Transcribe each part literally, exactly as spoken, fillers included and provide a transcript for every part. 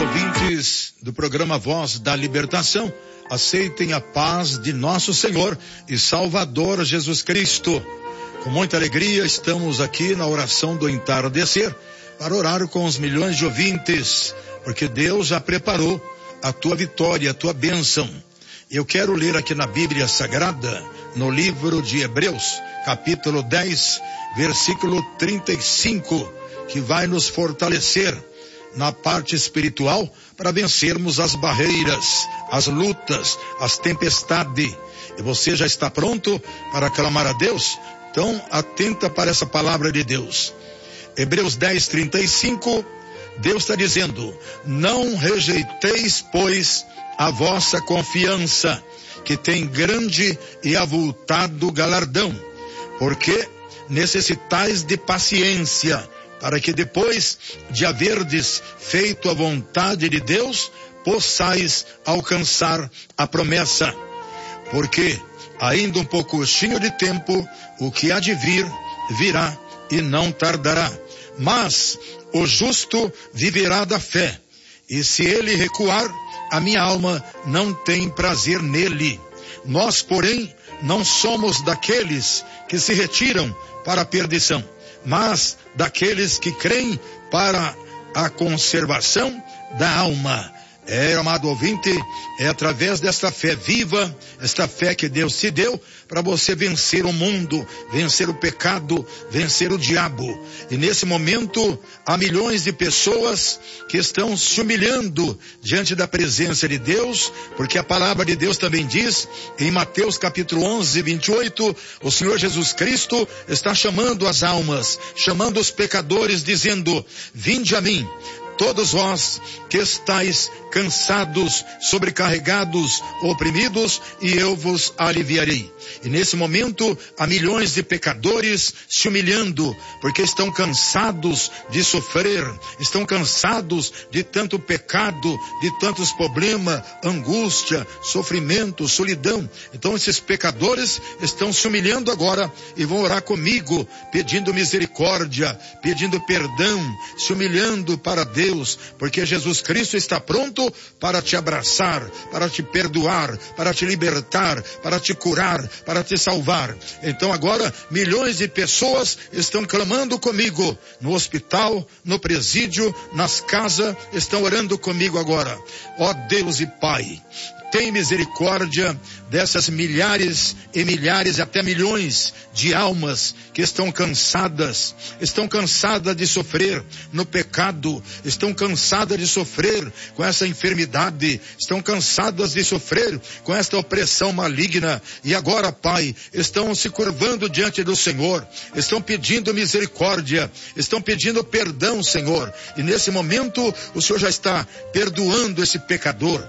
ouvintes do programa Voz da Libertação, aceitem a paz de nosso Senhor e Salvador Jesus Cristo. Com muita alegria estamos aqui na oração do entardecer para orar com os milhões de ouvintes, porque Deus já preparou a tua vitória, a tua bênção. Eu quero ler aqui na Bíblia Sagrada, no livro de Hebreus, capítulo dez, versículo trinta e cinco, que vai nos fortalecer na parte espiritual para vencermos as barreiras, as lutas, as tempestades. E você já está pronto para clamar a Deus? Então, atenta para essa palavra de Deus. Hebreus dez, trinta e cinco, Deus está dizendo: não rejeiteis, pois, a vossa confiança, que tem grande e avultado galardão, porque necessitais de paciência, para que depois de haverdes feito a vontade de Deus, possais alcançar a promessa. Porque ainda um pouquinho de tempo, o que há de vir, virá e não tardará. Mas o justo viverá da fé, e se ele recuar, a minha alma não tem prazer nele. Nós, porém, não somos daqueles que se retiram para a perdição, mas daqueles que creem para a conservação da alma. É, amado ouvinte, é através desta fé viva, esta fé que Deus te deu, para você vencer o mundo, vencer o pecado, vencer o diabo. E nesse momento, há milhões de pessoas que estão se humilhando diante da presença de Deus, porque a palavra de Deus também diz, em Mateus capítulo onze, vinte e oito, o Senhor Jesus Cristo está chamando as almas, chamando os pecadores, dizendo: vinde a mim, todos vós que estáis cansados, sobrecarregados, oprimidos, e eu vos aliviarei. E nesse momento, há milhões de pecadores se humilhando, porque estão cansados de sofrer, estão cansados de tanto pecado, de tantos problemas, angústia, sofrimento, solidão. Então esses pecadores estão se humilhando agora e vão orar comigo, pedindo misericórdia, pedindo perdão, se humilhando para Deus, porque Jesus Cristo está pronto para te abraçar, para te perdoar, para te libertar, para te curar, para te salvar. Então agora milhões de pessoas estão clamando comigo no hospital, no presídio, nas casas, estão orando comigo agora. Ó Deus e Pai, tem misericórdia dessas milhares e milhares e até milhões de almas que estão cansadas, estão cansadas de sofrer no pecado, estão cansadas de sofrer com essa enfermidade, estão cansadas de sofrer com esta opressão maligna, e agora, Pai, estão se curvando diante do Senhor, estão pedindo misericórdia, estão pedindo perdão, Senhor, e nesse momento o Senhor já está perdoando esse pecador,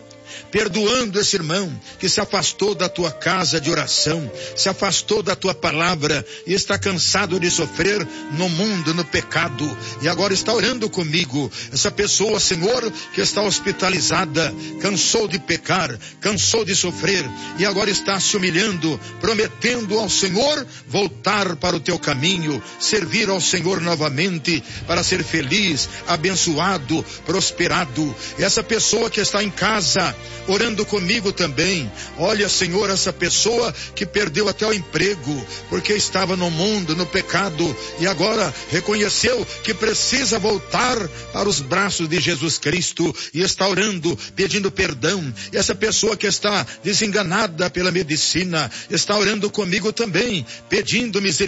perdoando esse irmão que se afastou da tua casa de oração, se afastou da tua palavra e está cansado de sofrer no mundo, no pecado, e agora está orando comigo. Essa pessoa, Senhor, que está hospitalizada, cansou de pecar, cansou de sofrer e agora está se humilhando, prometendo ao Senhor voltar para o teu caminho, servir ao Senhor novamente para ser feliz, abençoado, prosperado. Essa pessoa que está em casa orando comigo também, olha, Senhor, essa pessoa que perdeu até o emprego, porque estava no mundo, no pecado, e agora reconheceu que precisa voltar para os braços de Jesus Cristo, e está orando, pedindo perdão. E essa pessoa que está desenganada pela medicina, está orando comigo também, pedindo misericórdia,